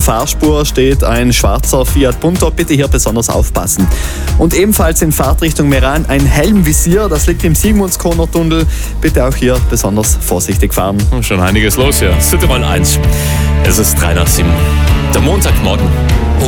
Fahrspur steht ein schwarzer Fiat Punto. Bitte hier besonders aufpassen. Und ebenfalls in Fahrtrichtung Meran ein Helmvisier. Das liegt im Sigmundskroner Tunnel. Bitte auch hier besonders vorsichtig fahren. Schon einiges los hier. City 1. Es ist 3 nach 7. Der Montagmorgen.